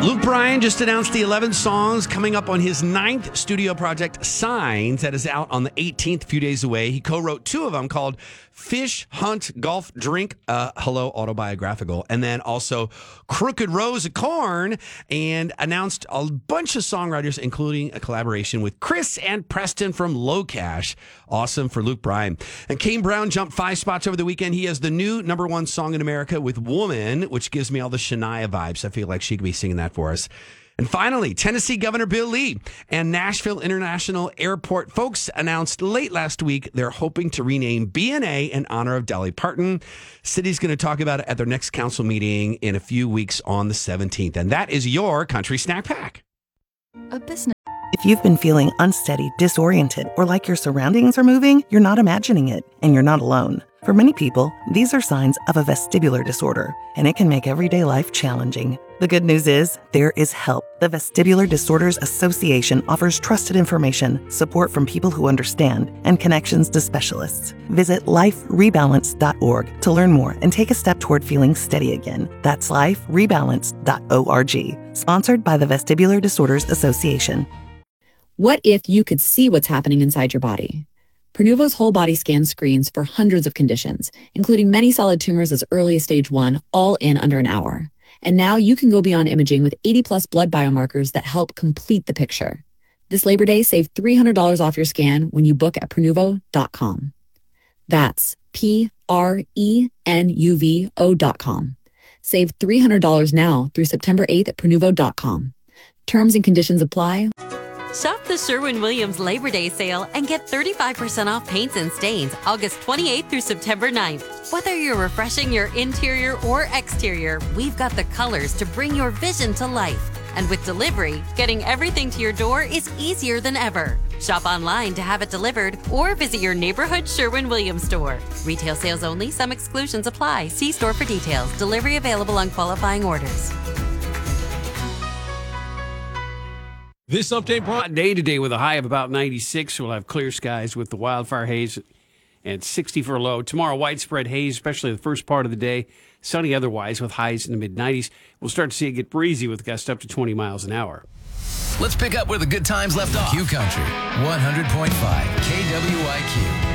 Luke Bryan just announced the 11 songs coming up on his 9th studio project, Signs, that is out on the 18th, a few days away. He co-wrote 2 of them called Fish, Hunt, Golf, Drink, Hello, Autobiographical, and then also Crooked Rose of Corn, and announced a bunch of songwriters, including a collaboration with Chris and Preston from Low Cash. Awesome for Luke Bryan. And Kane Brown jumped 5 spots over the weekend. He has the new #1 song in America with Woman, which gives me all the Shania vibes. I feel like she could be singing that for us. And finally, Tennessee Governor Bill Lee and Nashville International Airport folks announced late last week they're hoping to rename BNA in honor of Dolly Parton. City's going to talk about it at their next council meeting in a few weeks on the 17th. And that is your Country Snack Pack. A business. If you've been feeling unsteady, disoriented, or like your surroundings are moving, you're not imagining it, and you're not alone. For many people, these are signs of a vestibular disorder, and it can make everyday life challenging. The good news is, there is help. The Vestibular Disorders Association offers trusted information, support from people who understand, and connections to specialists. Visit liferebalance.org to learn more and take a step toward feeling steady again. That's liferebalance.org. Sponsored by the Vestibular Disorders Association. What if you could see what's happening inside your body? Prenuvo's whole body scan screens for hundreds of conditions, including many solid tumors as early as stage 1, all in under an hour. And now you can go beyond imaging with 80-plus blood biomarkers that help complete the picture. This Labor Day, save $300 off your scan when you book at Prenuvo.com. That's Prenuvo.com. Save $300 now through September 8th at Prenuvo.com. Terms and conditions apply. Shop the Sherwin-Williams Labor Day sale and get 35% off paints and stains August 28th through September 9th. Whether you're refreshing your interior or exterior, we've got the colors to bring your vision to life. And with delivery, getting everything to your door is easier than ever. Shop online to have it delivered or visit your neighborhood Sherwin-Williams store. Retail sales only. Some exclusions apply. See store for details. Delivery available on qualifying orders. This update brought day today with a high of about 96. We'll have clear skies with the wildfire haze and 60 for a low. Tomorrow, widespread haze, especially the first part of the day. Sunny otherwise with highs in the mid-90s. We'll start to see it get breezy with gusts up to 20 miles an hour. Let's pick up where the good times left off. Q Country 100.5 KWIQ.